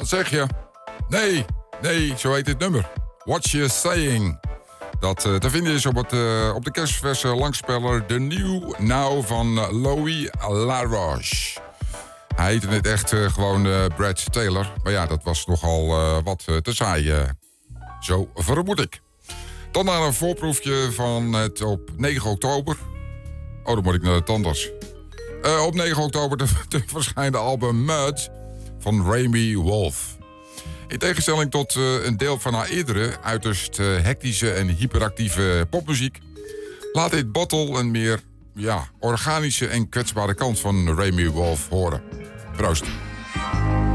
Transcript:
Wat zeg je? Nee, zo heet het nummer. What You Saying. Dat te vinden is op de kerstverse langspeler The New Now van Louis Laroche. Hij heette het echt gewoon Brad Taylor. Maar ja, dat was nogal wat te saai. Zo vermoed ik. Dan naar een voorproefje van het op 9 oktober. Oh, dan moet ik naar de tandarts. Op 9 oktober de verschijnde album Mud van Remy Wolf. In tegenstelling tot een deel van haar eerdere, uiterst hectische en hyperactieve popmuziek, laat dit Bottle een meer organische en kwetsbare kant van Remy Wolf horen. Proost.